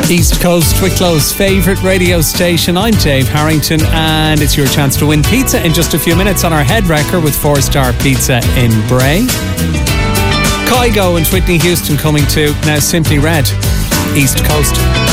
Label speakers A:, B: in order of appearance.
A: East Coast, Wicklow's favourite radio station. I'm Dave Harrington, and it's your chance to win pizza in just a few minutes on our head wrecker with 4-Star Pizza in Bray. Kygo and Whitney Houston coming to Now Simply Red, East Coast.